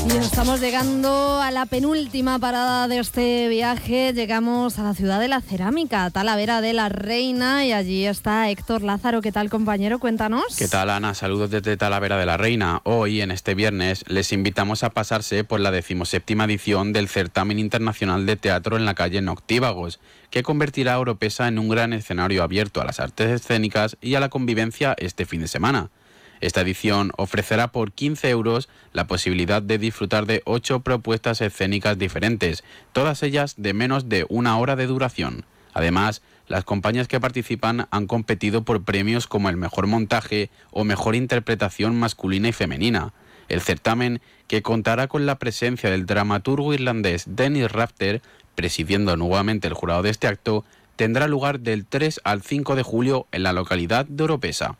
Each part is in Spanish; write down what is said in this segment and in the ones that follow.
Y estamos llegando a la penúltima parada de este viaje. Llegamos a la ciudad de la cerámica, Talavera de la Reina, y allí está Héctor Lázaro. ¿Qué tal, compañero? Cuéntanos. ¿Qué tal, Ana? Saludos desde Talavera de la Reina. Hoy, en este viernes, les invitamos a pasarse por la 17ª edición del Certamen Internacional de Teatro en la calle Noctívagos, que convertirá a Oropesa en un gran escenario abierto a las artes escénicas y a la convivencia este fin de semana. Esta edición ofrecerá por 15 euros la posibilidad de disfrutar de 8 propuestas escénicas diferentes, todas ellas de menos de una hora de duración. Además, las compañías que participan han competido por premios como el mejor montaje o mejor interpretación masculina y femenina. El certamen, que contará con la presencia del dramaturgo irlandés Dennis Rafter, presidiendo nuevamente el jurado de este acto, tendrá lugar del 3 al 5 de julio en la localidad de Oropesa.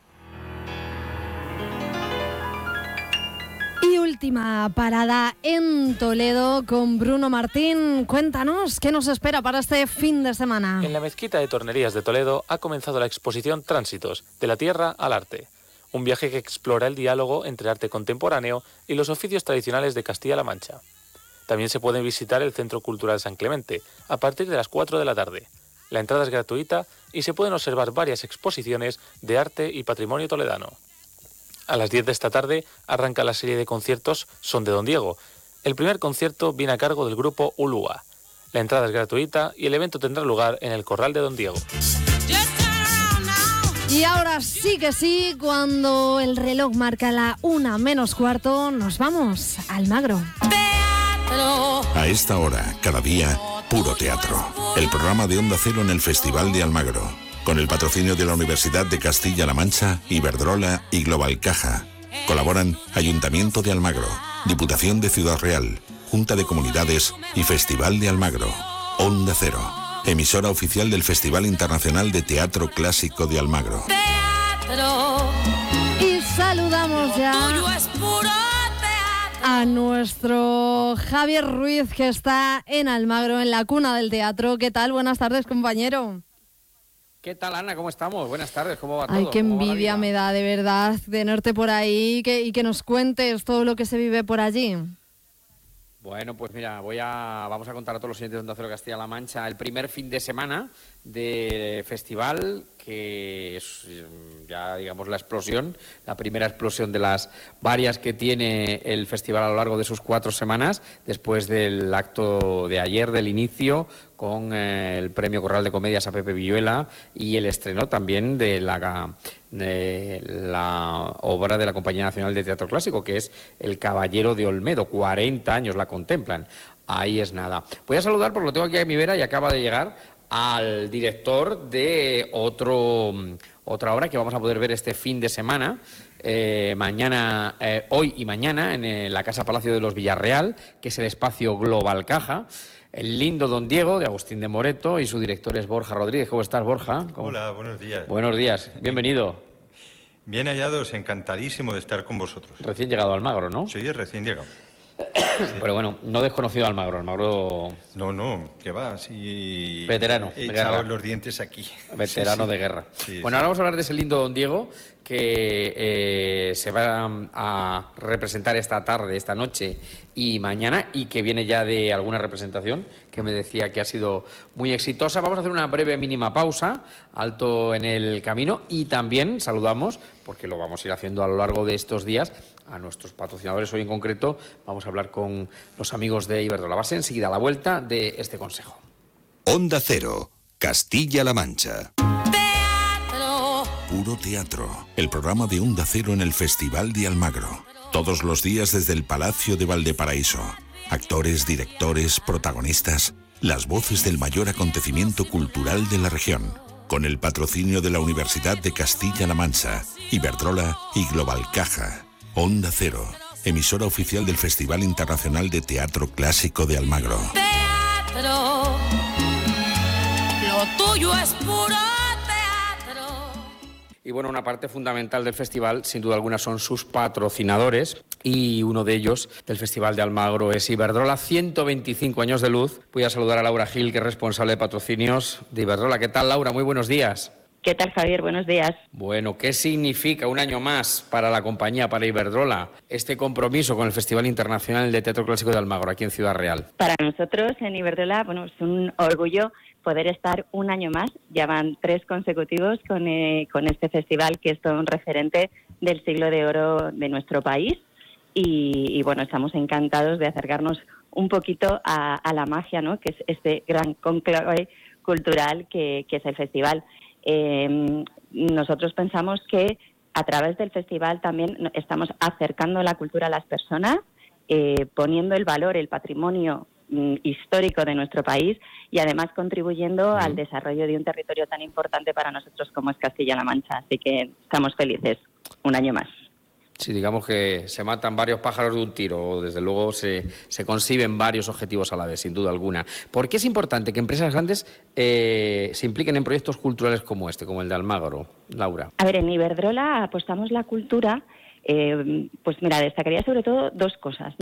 Última parada en Toledo con Bruno Martín. Cuéntanos, ¿qué nos espera para este fin de semana? En la Mezquita de Tornerías de Toledo ha comenzado la exposición Tránsitos, de la tierra al arte. Un viaje que explora el diálogo entre arte contemporáneo y los oficios tradicionales de Castilla-La Mancha. También se puede visitar el Centro Cultural San Clemente, a partir de las 4 de la tarde. La entrada es gratuita y se pueden observar varias exposiciones de arte y patrimonio toledano. A las 10 de esta tarde arranca la serie de conciertos Son de Don Diego. El primer concierto viene a cargo del grupo Ulúa. La entrada es gratuita y el evento tendrá lugar en el Corral de Don Diego. Y ahora sí que sí, cuando el reloj marca la 1:45, nos vamos a Almagro. A esta hora, cada día, puro teatro. El programa de Onda Cero en el Festival de Almagro. Con el patrocinio de la Universidad de Castilla-La Mancha, Iberdrola y Global Caja. Colaboran Ayuntamiento de Almagro, Diputación de Ciudad Real, Junta de Comunidades y Festival de Almagro. Onda Cero, emisora oficial del Festival Internacional de Teatro Clásico de Almagro. Y saludamos ya a nuestro Javier Ruiz, que está en Almagro, en la cuna del teatro. ¿Qué tal? Buenas tardes, compañero. ¿Qué tal, Ana? ¿Cómo estamos? Buenas tardes, ¿cómo va todo? Ay, qué envidia me da, de verdad, tenerte por ahí y que nos cuentes todo lo que se vive por allí. Bueno, pues mira, vamos a contar a todos los oyentes de Onda Cero Castilla-La Mancha el primer fin de semana de festival, que es ya, digamos, la primera explosión de las varias que tiene el festival a lo largo de sus 4 semanas, después del acto de ayer, del inicio, con el Premio Corral de Comedias a Pepe Villuela y el estreno también de la obra de la Compañía Nacional de Teatro Clásico, que es El Caballero de Olmedo. 40 años la contemplan. Ahí es nada. Voy a saludar, porque lo tengo aquí a mi vera y acaba de llegar, al director de otra obra que vamos a poder ver este fin de semana, hoy y mañana, en la Casa Palacio de los Villarreal, que es el espacio Global Caja. El lindo Don Diego, de Agustín de Moreto, y su director es Borja Rodríguez. ¿Cómo estás, Borja? Hola, buenos días. Buenos días, bienvenido. Bien hallados, encantadísimo de estar con vosotros. Recién llegado a Almagro, ¿no? Sí, recién llegado. Pero bueno, no desconocido Almagro. No, que va, sí. Veterano. He echado los dientes aquí. Veterano de guerra. Sí, bueno, ahora vamos a hablar de ese lindo Don Diego, que se va a representar esta noche y mañana, y que viene ya de alguna representación que me decía que ha sido muy exitosa. Vamos a hacer una breve mínima pausa, alto en el camino, y también saludamos, porque lo vamos a ir haciendo a lo largo de estos días, a nuestros patrocinadores. Hoy en concreto vamos a hablar con los amigos de Iberdrola. Va a ser enseguida a la vuelta de este consejo. Onda Cero, Castilla-La Mancha. Puro Teatro, el programa de Onda Cero en el Festival de Almagro. Todos los días desde el Palacio de Valdeparaíso. Actores, directores, protagonistas, las voces del mayor acontecimiento cultural de la región. Con el patrocinio de la Universidad de Castilla-La Mancha, Iberdrola y Global Caja. Onda Cero, emisora oficial del Festival Internacional de Teatro Clásico de Almagro. Teatro, lo tuyo es puro teatro. Y bueno, una parte fundamental del festival, sin duda alguna, son sus patrocinadores, y uno de ellos del Festival de Almagro es Iberdrola. 125 años de luz. Voy a saludar a Laura Gil, que es responsable de patrocinios de Iberdrola. ¿Qué tal, Laura? Muy buenos días. ¿Qué tal, Javier? Buenos días. Bueno, ¿qué significa un año más para la compañía, para Iberdrola, este compromiso con el Festival Internacional de Teatro Clásico de Almagro, aquí en Ciudad Real? Para nosotros en Iberdrola, es un orgullo poder estar un año más. Ya van 3 consecutivos con este festival, que es todo un referente del siglo de oro de nuestro país. Y estamos encantados de acercarnos un poquito a la magia, ¿no?, que es este gran cónclave cultural que es el festival. Nosotros pensamos que a través del festival también estamos acercando la cultura a las personas, poniendo el valor, el patrimonio histórico de nuestro país y además contribuyendo al desarrollo de un territorio tan importante para nosotros como es Castilla-La Mancha. Así que estamos felices un año más. Sí, digamos que se matan varios pájaros de un tiro, desde luego se conciben varios objetivos a la vez, sin duda alguna. ¿Por qué es importante que empresas grandes se impliquen en proyectos culturales como este, como el de Almagro, Laura? A ver, en Iberdrola apostamos la cultura, destacaría sobre todo 2 cosas.